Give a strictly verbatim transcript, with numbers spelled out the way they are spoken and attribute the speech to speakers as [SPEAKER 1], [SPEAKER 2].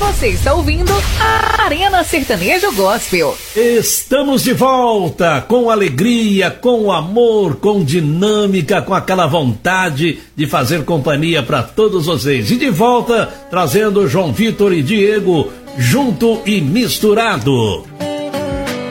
[SPEAKER 1] Você está ouvindo a Arena Sertanejo Gospel.
[SPEAKER 2] Estamos de volta com alegria, com amor, com dinâmica, com aquela vontade de fazer companhia para todos vocês. E de volta trazendo João Vitor e Diego junto e misturado.